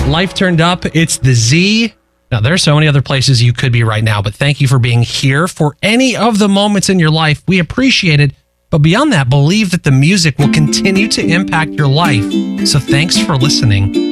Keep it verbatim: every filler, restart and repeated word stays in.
Life Turned Up. It's the Z. Now, there's so many other places you could be right now, but thank you for being here for any of the moments in your life. We appreciate it. But beyond that, believe that the music will continue to impact your life. So thanks for listening.